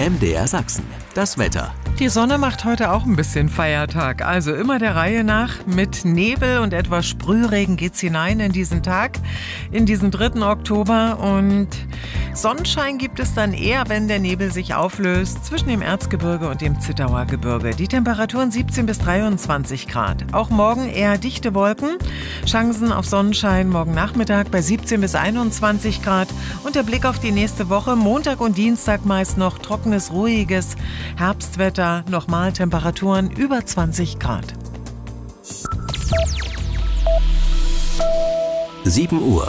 MDR Sachsen, das Wetter. Die Sonne macht heute auch ein bisschen Feiertag. Also immer der Reihe nach. Mit Nebel und etwas Sprühregen geht's hinein in diesen Tag, in diesen 3. Oktober. Und Sonnenschein gibt es dann eher, wenn der Nebel sich auflöst, zwischen dem Erzgebirge und dem Zittauer Gebirge. Die Temperaturen 17 bis 23 Grad. Auch morgen eher dichte Wolken. Chancen auf Sonnenschein morgen Nachmittag bei 17 bis 21 Grad. Und der Blick auf die nächste Woche. Montag und Dienstag meist noch trockenes, ruhiges Herbstwetter. Nochmal Temperaturen über 20 Grad. 7 Uhr.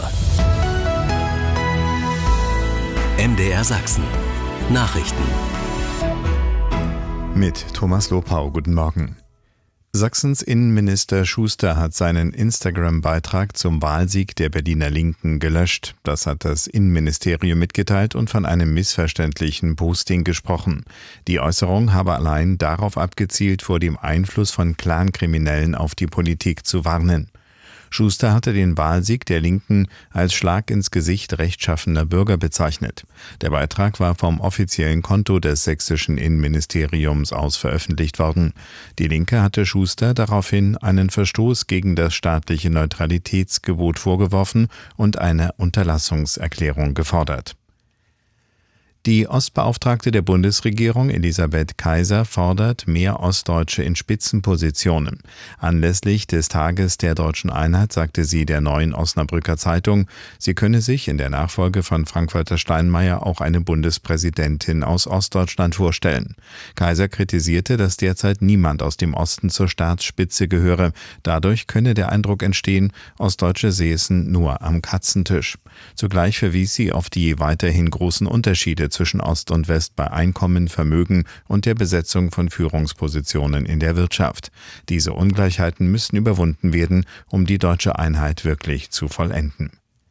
MDR Sachsen. Nachrichten. Mit Thomas Lopau. Guten Morgen. Sachsens Innenminister Schuster hat seinen Instagram-Beitrag zum Wahlsieg der Berliner Linken gelöscht. Das hat das Innenministerium mitgeteilt und von einem missverständlichen Posting gesprochen. Die Äußerung habe allein darauf abgezielt, vor dem Einfluss von Clankriminellen auf die Politik zu warnen. Schuster hatte den Wahlsieg der Linken als Schlag ins Gesicht rechtschaffener Bürger bezeichnet. Der Beitrag war vom offiziellen Konto des sächsischen Innenministeriums aus veröffentlicht worden. Die Linke hatte Schuster daraufhin einen Verstoß gegen das staatliche Neutralitätsgebot vorgeworfen und eine Unterlassungserklärung gefordert. Die Ostbeauftragte der Bundesregierung, Elisabeth Kaiser, fordert mehr Ostdeutsche in Spitzenpositionen. Anlässlich des Tages der Deutschen Einheit sagte sie der Neuen Osnabrücker Zeitung, sie könne sich in der Nachfolge von Frank-Walter Steinmeier auch eine Bundespräsidentin aus Ostdeutschland vorstellen. Kaiser kritisierte, dass derzeit niemand aus dem Osten zur Staatsspitze gehöre. Dadurch könne der Eindruck entstehen, Ostdeutsche säßen nur am Katzentisch. Zugleich verwies sie auf die weiterhin großen Unterschiede zwischen Ost und West bei Einkommen, Vermögen und der Besetzung von Führungspositionen in der Wirtschaft. Diese Ungleichheiten müssen überwunden werden, um die deutsche Einheit wirklich zu vollenden.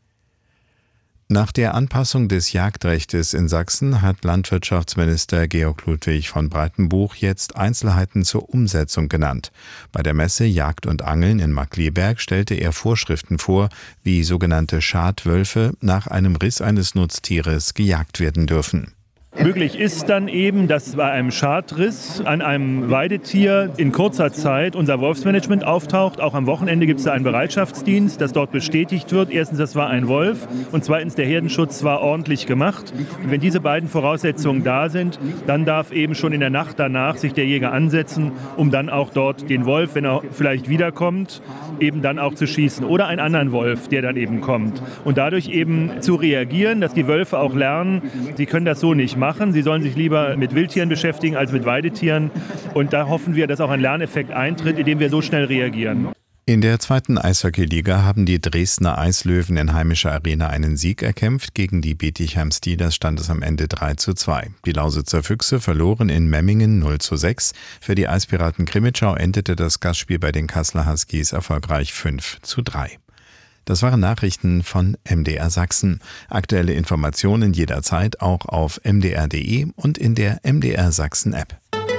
Nach der Anpassung des Jagdrechtes in Sachsen hat Landwirtschaftsminister Georg Ludwig von Breitenbuch jetzt Einzelheiten zur Umsetzung genannt. Bei der Messe Jagd und Angeln in Markkleeberg stellte er Vorschriften vor, wie sogenannte Schadwölfe nach einem Riss eines Nutztieres gejagt werden dürfen. Möglich ist dann eben, dass bei einem Schadriss an einem Weidetier in kurzer Zeit unser Wolfsmanagement auftaucht. Auch am Wochenende gibt es da einen Bereitschaftsdienst, dass dort bestätigt wird. Erstens, das war ein Wolf und zweitens, der Herdenschutz war ordentlich gemacht. Und wenn diese beiden Voraussetzungen da sind, dann darf eben schon in der Nacht danach sich der Jäger ansetzen, um dann auch dort den Wolf, wenn er vielleicht wiederkommt, eben dann auch zu schießen. Oder einen anderen Wolf, der dann eben kommt. Und dadurch eben zu reagieren, dass die Wölfe auch lernen, sie können das so nicht machen. Sie sollen sich lieber mit Wildtieren beschäftigen als mit Weidetieren. Und da hoffen wir, dass auch ein Lerneffekt eintritt, indem wir so schnell reagieren. In der 2. Eishockey-Liga haben die Dresdner Eislöwen in heimischer Arena einen Sieg erkämpft. Gegen die Bietigheim Steelers stand es am Ende 3:2. Die Lausitzer Füchse verloren in Memmingen 0:6. Für die Eispiraten Krimitschau endete das Gastspiel bei den Kasseler Huskies erfolgreich 5:3. Das waren Nachrichten von MDR Sachsen. Aktuelle Informationen jederzeit auch auf mdr.de und in der MDR Sachsen App.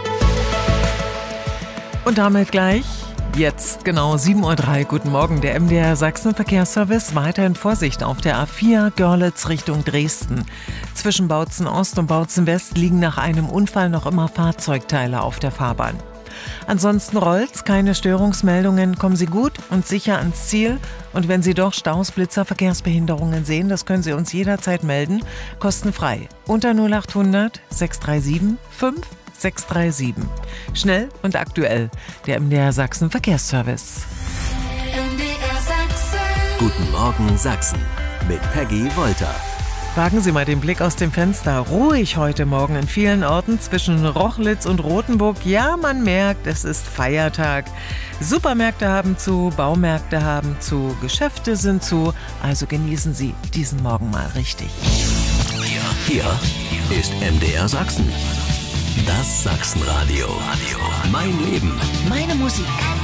Und damit gleich, jetzt genau 7:03 Uhr. Guten Morgen, der MDR Sachsen Verkehrsservice. Weiterhin Vorsicht auf der A4 Görlitz Richtung Dresden. Zwischen Bautzen Ost und Bautzen West liegen nach einem Unfall noch immer Fahrzeugteile auf der Fahrbahn. Ansonsten rollt's, keine Störungsmeldungen, kommen Sie gut und sicher ans Ziel. Und wenn Sie doch Staus, Blitzer, Verkehrsbehinderungen sehen, das können Sie uns jederzeit melden, kostenfrei. Unter 0800 637 5637. Schnell und aktuell, der MDR Sachsen Verkehrsservice. MDR Sachsen. Guten Morgen Sachsen mit Peggy Wolter. Wagen Sie mal den Blick aus dem Fenster. Ruhig heute Morgen in vielen Orten zwischen Rochlitz und Rothenburg. Ja, man merkt, es ist Feiertag. Supermärkte haben zu, Baumärkte haben zu, Geschäfte sind zu. Also genießen Sie diesen Morgen mal richtig. Hier ist MDR Sachsen. Das Sachsenradio. Mein Leben. Meine Musik.